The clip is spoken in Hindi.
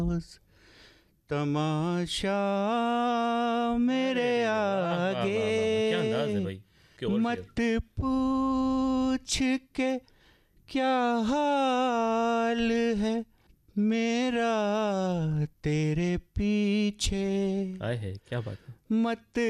तमाशा मेरे आगे क्या अंदाज है भाई, क्या मत पूछ के क्या हाल है मेरा तेरे पीछे, आए है, क्या बात है। मत